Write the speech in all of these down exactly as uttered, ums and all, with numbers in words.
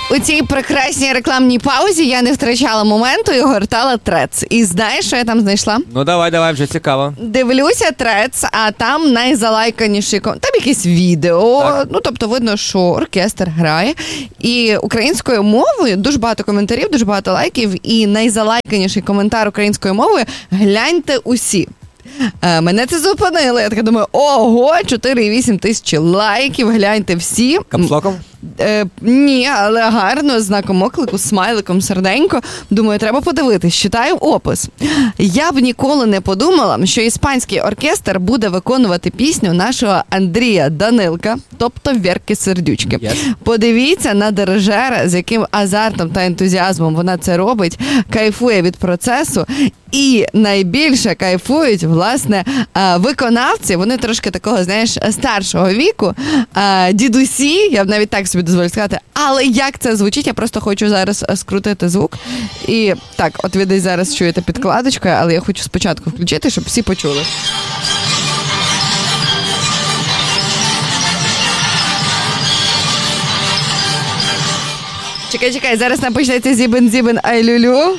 У цій прекрасній рекламній паузі я не втрачала моменту і гортала Threads. І знаєш, що я там знайшла? Ну давай, давай, вже цікаво. Дивлюся Threads, а там найзалайканіші, там якесь відео, так. Ну тобто видно, що оркестр грає. І українською мовою дуже багато коментарів, дуже багато лайків. І найзалайканіший коментар українською мовою «Гляньте усі». Е, мене це зупинило. Я така думаю, ого, чотири цілих вісім тисячі лайків, гляньте всі. Капслоком? Е, ні, але гарно, з знаком оклику, смайликом, серденько. Думаю, треба подивитись. Читаю опис. Я б ніколи не подумала, що іспанський оркестр буде виконувати пісню нашого Андрія Данилка, тобто Вєрки Сердючки. Yes. Подивіться на дирижера, з яким азартом та ентузіазмом вона це робить, кайфує від процесу. І найбільше кайфують, власне, виконавці. Вони трошки такого, знаєш, старшого віку. Дідусі, я б навіть так собі дозволю сказати. Але як це звучить, я просто хочу зараз скрутити звук. І так, от ви десь зараз чуєте підкладочкою, але я хочу спочатку включити, щоб всі почули. Чекай, чекай, зараз нам почнеться зібен-зібен ай-лю-лю.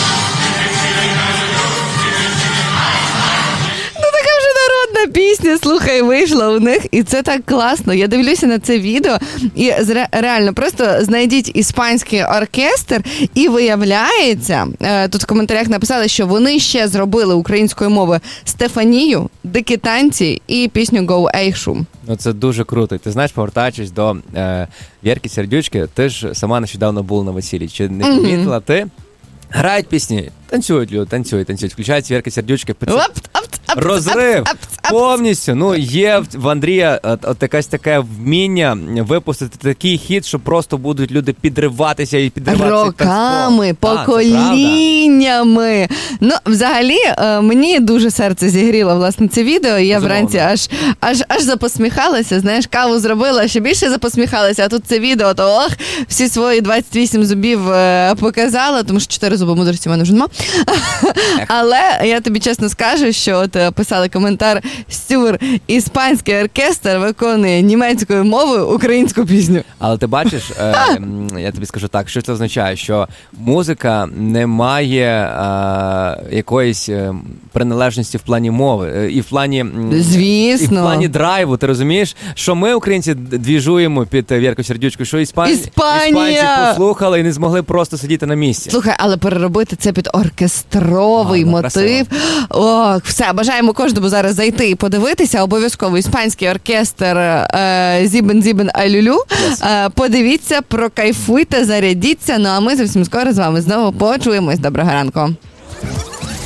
Пісня, слухай, вийшла у них, і це так класно. Я дивлюся на це відео, і реально, просто знайдіть іспанський оркестр, і виявляється, тут в коментарях написали, що вони ще зробили українською мовою Стефанію, Дикі танці і пісню «Go Ей Шум». Ну, це дуже круто. Ти знаєш, повертаючись до е, Вєрки Сердючки, ти ж сама нещодавно була на весіллі. Чи не помітила ти? Грають пісні, танцюють люди, танцюють, танцюють, включають Вєрки Сердючки. Розрив повністю. Ну, є в Андрія от, от якась таке вміння випустити такий хіт, що просто будуть люди підриватися і підриватися. Роками, поколіннями. Ну, взагалі, мені дуже серце зігріло, власне, це відео. Я вранці аж, аж, аж запосміхалася, знаєш, каву зробила, ще більше запосміхалася, а тут це відео, то ох, всі свої двадцять вісім зубів показала, тому що чотири зуби мудрості в мене вже нема. Але я тобі чесно скажу, що от писали коментар: Стюр, іспанський оркестр виконує німецькою мовою українську пісню. Але ти бачиш, е, я тобі скажу так, що це означає, що музика не має е, якоїсь е, приналежності в плані мови, і в плані, звісно, і в плані драйву, ти розумієш, що ми, українці, двіжуємо під Вєрку Сердючку, що іспан... іспанці послухали і не змогли просто сидіти на місці. Слухай, але переробити це під оркестровий а, ну, мотив. О, все, бажаємо кожному зараз зайти і подивитися. Обов'язково іспанський оркестр е, Зібен-Зібен ай-лю-лю. Yes. Е, подивіться, прокайфуйте, зарядіться. Ну а ми зовсім скоро з вами знову почуємось. Доброго ранку.